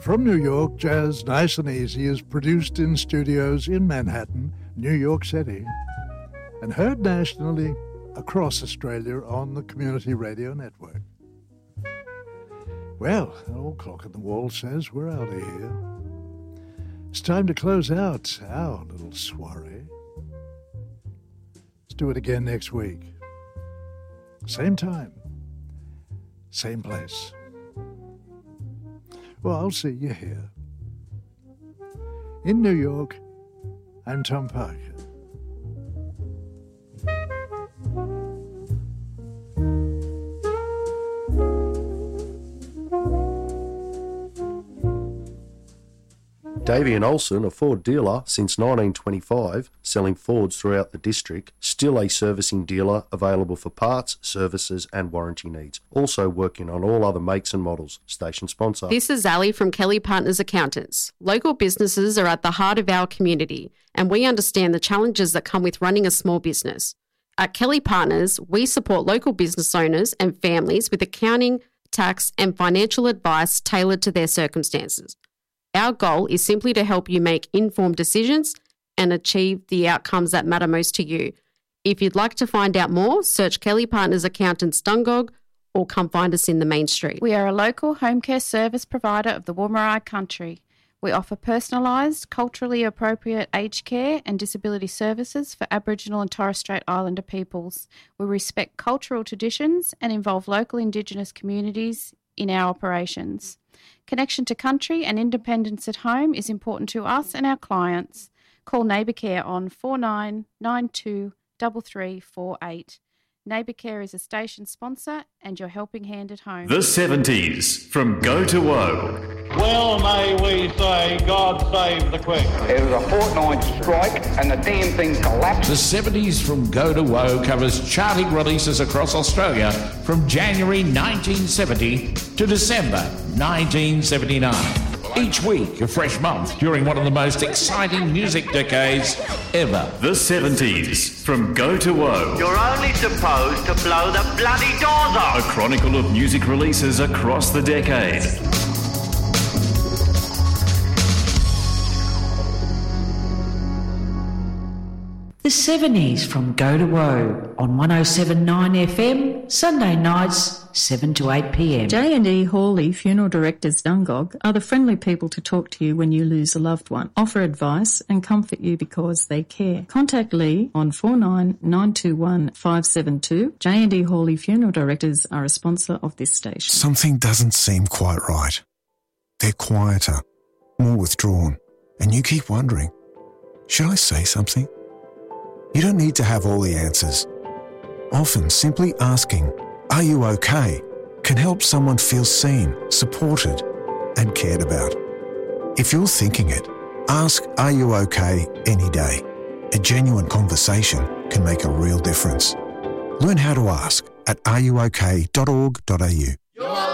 From New York, Jazz Nice and Easy is produced in studios in Manhattan, New York City, and heard nationally across Australia on the Community Radio Network. Well, the old clock on the wall says we're out of here. It's time to close out our little soiree. Let's do it again next week. Same time, same place. Well, I'll see you here. In New York, I'm Tom Parker. Davey and Olsen, a Ford dealer since 1925, selling Fords throughout the district, still a servicing dealer available for parts, services and warranty needs. Also working on all other makes and models. Station sponsor. This is Ali from Kelly Partners Accountants. Local businesses are at the heart of our community, and we understand the challenges that come with running a small business. At Kelly Partners, we support local business owners and families with accounting, tax and financial advice tailored to their circumstances. Our goal is simply to help you make informed decisions and achieve the outcomes that matter most to you. If you'd like to find out more, search Kelly Partners Accountants Dungog or come find us in the main street. We are a local home care service provider of the Woomera country. We offer personalised, culturally appropriate aged care and disability services for Aboriginal and Torres Strait Islander peoples. We respect cultural traditions and involve local Indigenous communities in our operations. Connection to country and independence at home is important to us and our clients. Call Neighbour Care on 4992 3348. Neighbour Care is a station sponsor and your helping hand at home. The 70s from Go to Woe. Well may we say, God save the Queen. It was a fortnight strike and the damn thing collapsed. The 70s from Go to Woe covers charting releases across Australia from January 1970 to December 1979. Each week, a fresh month during one of the most exciting music decades ever. The 70s from Go to Woe. You're only supposed to blow the bloody doors off. A chronicle of music releases across the decade. The 70s from Go to Woe on 107.9 FM, Sunday nights, 7 to 8 p.m. J&E Hawley Funeral Directors Dungog are the friendly people to talk to you when you lose a loved one, offer advice and comfort you because they care. Contact Lee on 49921572. 572. J&E Hawley Funeral Directors are a sponsor of this station. Something doesn't seem quite right. They're quieter, more withdrawn, and you keep wondering, should I say something? You don't need to have all the answers. Often simply asking, "Are you okay?" can help someone feel seen, supported, and cared about. If you're thinking it, ask, "Are you okay?" any day. A genuine conversation can make a real difference. Learn how to ask at areyouok.org.au.